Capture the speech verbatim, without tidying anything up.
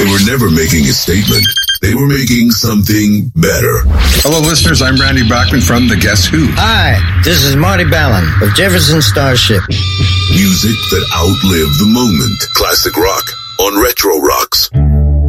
They were never making a statement. They were making something better. Hello, listeners. I'm Randy Bachman from The Guess Who. Hi, this is Marty Ballin of Jefferson Starship. Music that outlived the moment. Classic rock on Retro Rocks.